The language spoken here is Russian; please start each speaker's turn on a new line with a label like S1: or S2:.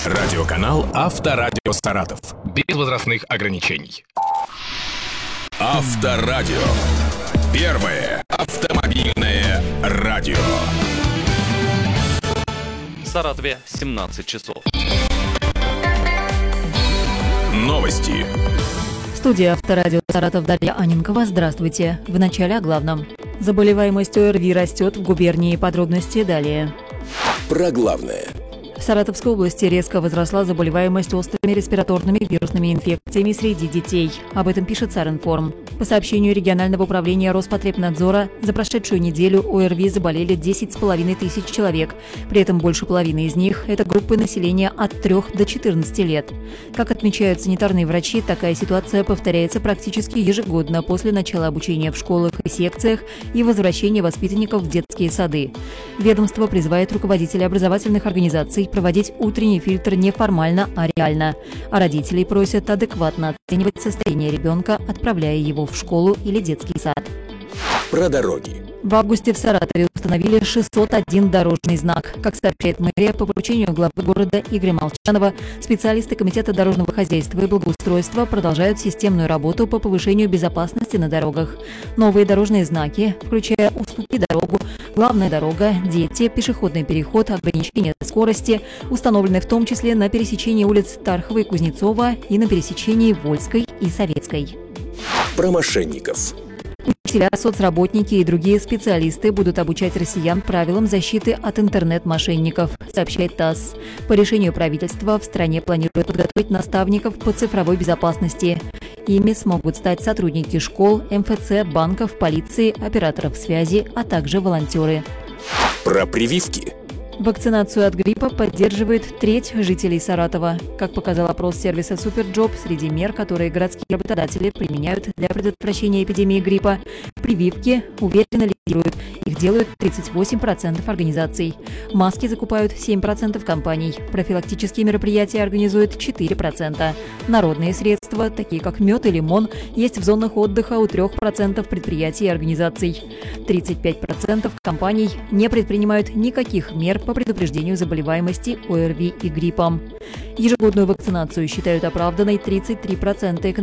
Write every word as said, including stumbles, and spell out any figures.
S1: Радиоканал «Авторадио Саратов». Без возрастных ограничений. Авторадио. Первое автомобильное радио.
S2: В Саратове семнадцать часов.
S1: Новости.
S3: Студия «Авторадио Саратов», Дарья Аненкова. Здравствуйте. В начале о главном. Заболеваемость ОРВИ растет в губернии. Подробности далее.
S1: Про главное.
S3: В Саратовской области резко возросла заболеваемость острыми респираторными вирусными инфекциями среди детей. Об этом пишет Саринформ. По сообщению регионального управления Роспотребнадзора, за прошедшую неделю ОРВИ заболели десять с половиной тысяч человек. При этом больше половины из них – это группы населения от трёх до четырнадцати лет. Как отмечают санитарные врачи, такая ситуация повторяется практически ежегодно после начала обучения в школах и секциях и возвращения воспитанников в детские сады. Ведомство призывает руководителей образовательных организаций проводить утренний фильтр не формально, а реально. А родителей просят адекватно оценивать состояние ребенка, отправляя его в школу или детский сад.
S1: Про дороги.
S3: В августе в Саратове установили шестьсот один дорожный знак. Как сообщает мэрия, по поручению главы города Игоря Молчанова, специалисты Комитета дорожного хозяйства и благоустройства продолжают системную работу по повышению безопасности на дорогах. Новые дорожные знаки, включая уступи дорогу, главная дорога, дети, пешеходный переход, ограничение скорости, установлены в том числе на пересечении улиц Тархова и Кузнецова и на пересечении Вольской и Советской.
S1: Про мошенников.
S3: Учителя, соцработники и другие специалисты будут обучать россиян правилам защиты от интернет-мошенников, сообщает ТАСС. По решению правительства в стране планируют подготовить наставников по цифровой безопасности. Ими смогут стать сотрудники школ, эм эф цэ, банков, полиции, операторов связи, а также волонтеры.
S1: Про прививки.
S3: Вакцинацию от гриппа поддерживает треть жителей Саратова. Как показал опрос сервиса «Суперджоп», среди мер, которые городские работодатели применяют для предотвращения эпидемии гриппа, прививки уверенно лидируют. Их делают тридцать восемь процентов организаций. Маски закупают семь процентов компаний. Профилактические мероприятия организуют четыре процента. Народные средства, такие как мед и лимон, есть в зонах отдыха у трех процентов предприятий и организаций. тридцать пять процентов компаний не предпринимают никаких мер по предупреждению заболеваемости ОРВИ и гриппом. Ежегодную вакцинацию считают оправданной тридцать три процента